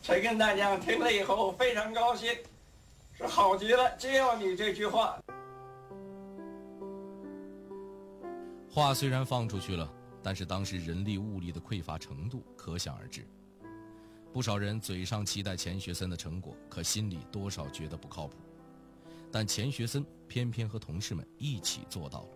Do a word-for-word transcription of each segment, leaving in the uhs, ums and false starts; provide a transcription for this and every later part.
陈根大将听了以后非常高兴，说好极了，就要你这句话。 话虽然放出去了，但是当时人力物力的匮乏程度可想而知。不少人嘴上期待钱学森的成果，可心里多少觉得不靠谱。但钱学森偏偏和同事们一起做到了。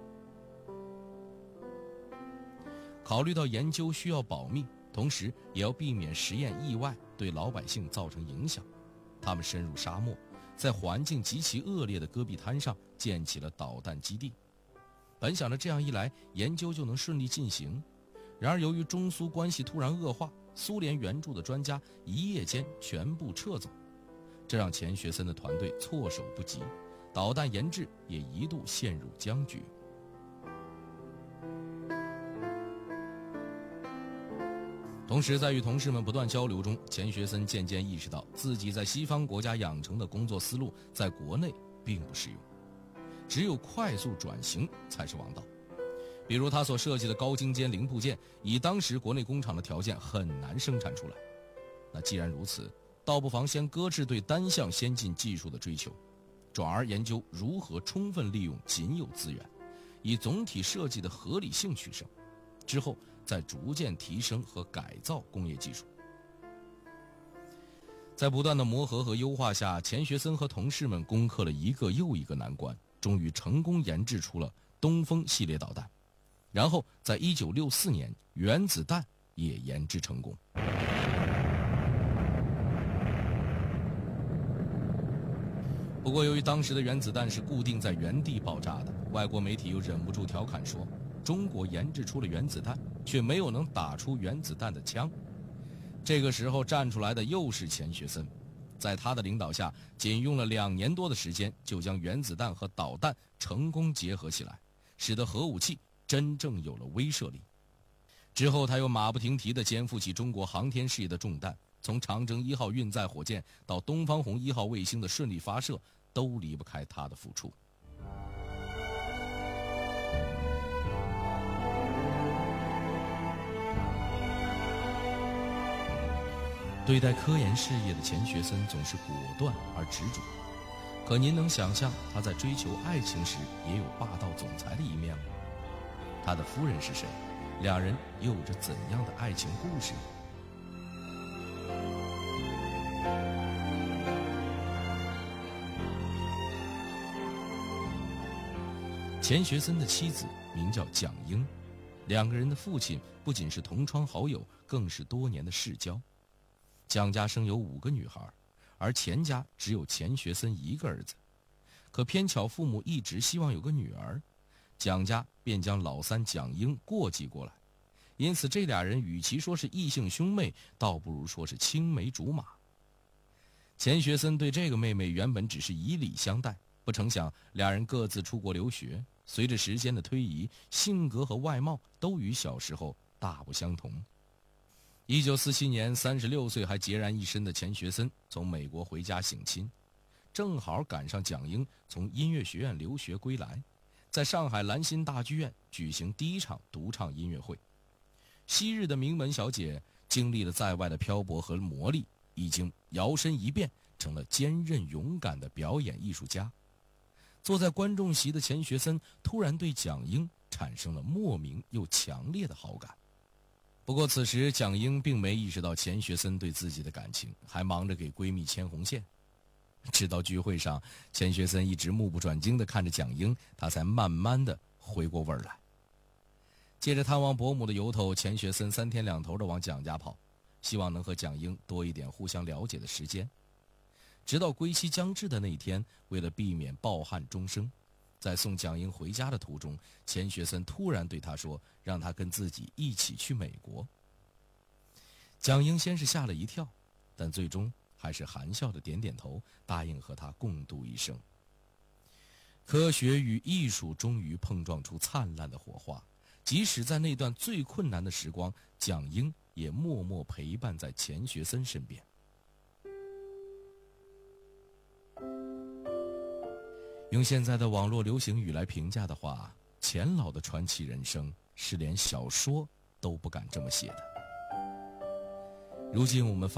考虑到研究需要保密，同时也要避免实验意外对老百姓造成影响，他们深入沙漠，在环境极其恶劣的戈壁滩上建起了导弹基地。本想着这样一来研究就能顺利进行，然而由于中苏关系突然恶化，苏联援助的专家一夜间全部撤走，这让钱学森的团队措手不及，导弹研制也一度陷入僵局。同时在与同事们不断交流中，钱学森渐渐意识到自己在西方国家养成的工作思路在国内并不适用，只有快速转型才是王道。比如他所设计的高精尖零部件，以当时国内工厂的条件很难生产出来。那既然如此，倒不妨先搁置对单项先进技术的追求，转而研究如何充分利用仅有资源，以总体设计的合理性取胜，之后再逐渐提升和改造工业技术。在不断的磨合和优化下，钱学森和同事们攻克了一个又一个难关，终于成功研制出了东风系列导弹。然后在一九六四年，原子弹也研制成功。不过由于当时的原子弹是固定在原地爆炸的，外国媒体又忍不住调侃说，中国研制出了原子弹，却没有能打出原子弹的枪。这个时候站出来的又是钱学森，在他的领导下，仅用了两年多的时间，就将原子弹和导弹成功结合起来，使得核武器真正有了威慑力。之后他又马不停蹄地肩负起中国航天事业的重担，从长征一号运载火箭到东方红一号卫星的顺利发射，都离不开他的付出。对待科研事业的钱学森总是果断而执着，可您能想象他在追求爱情时也有霸道总裁的一面吗？他的夫人是谁？两人又有着怎样的爱情故事？钱学森的妻子名叫蒋英，两个人的父亲不仅是同窗好友，更是多年的世交。蒋家生有五个女孩，而钱家只有钱学森一个儿子，可偏巧父母一直希望有个女儿，蒋家便将老三蒋英过继过来，因此这俩人与其说是异姓兄妹，倒不如说是青梅竹马。钱学森对这个妹妹原本只是以礼相待，不成想俩人各自出国留学，随着时间的推移，性格和外貌都与小时候大不相同。一九四七年，三十六岁还孑然一身的钱学森从美国回家省亲，正好赶上蒋英从音乐学院留学归来，在上海兰心大剧院举行第一场独唱音乐会。昔日的名门小姐经历了在外的漂泊和磨砺，已经摇身一变成了坚韧勇敢的表演艺术家。坐在观众席的钱学森突然对蒋英产生了莫名又强烈的好感。不过此时蒋英并没意识到钱学森对自己的感情，还忙着给闺蜜牵红线。直到聚会上，钱学森一直目不转睛地看着蒋英，他才慢慢地回过味儿来。借着探望伯母的由头，钱学森三天两头地往蒋家跑，希望能和蒋英多一点互相了解的时间。直到归期将至的那一天，为了避免抱憾终生，在送蒋英回家的途中，钱学森突然对他说，让他跟自己一起去美国。蒋英先是吓了一跳，但最终还是含笑的点点头，答应和他共度一生。科学与艺术终于碰撞出灿烂的火花，即使在那段最困难的时光，蒋英也默默陪伴在钱学森身边。用现在的网络流行语来评价的话，钱老的传奇人生是连小说都不敢这么写的。如今我们